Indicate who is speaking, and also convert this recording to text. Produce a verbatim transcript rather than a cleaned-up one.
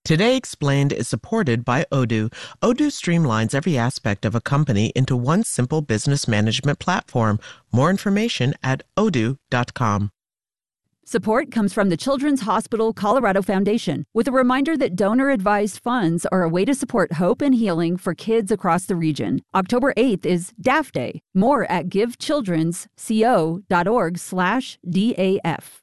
Speaker 1: Today Explained is supported by Odoo. Odoo streamlines every aspect of a company into one simple business management platform. More information at odoo dot com.
Speaker 2: Support comes from the Children's Hospital Colorado Foundation, with a reminder that donor-advised funds are a way to support hope and healing for kids across the region. October eighth is D A F Day. More at givechildrensco dot org slash D A F.